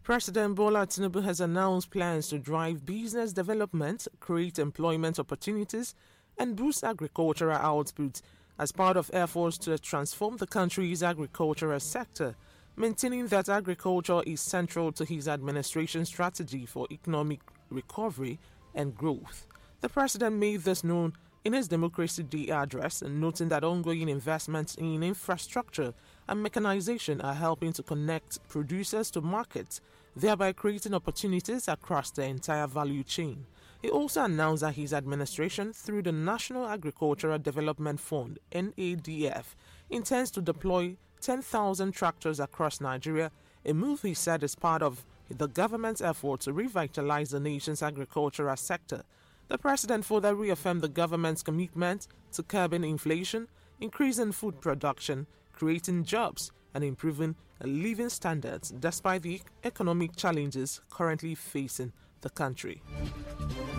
President Bola Tinubu has announced plans to drive business development, create employment opportunities, and boost agricultural output as part of efforts to transform the country's agricultural sector, maintaining that agriculture is central to his administration's strategy for economic recovery and growth. The president made this known in his Democracy Day address, noting that ongoing investments in infrastructure and mechanization are helping to connect producers to markets, thereby creating opportunities across the entire value chain. He also announced that his administration, through the National Agricultural Development Fund (NADF), intends to deploy 10,000 tractors across Nigeria, a move he said is part of the government's effort to revitalize the nation's agricultural sector. The president further reaffirmed the government's commitment to curbing inflation, increasing food production, creating jobs, and improving living standards despite the economic challenges currently facing the country.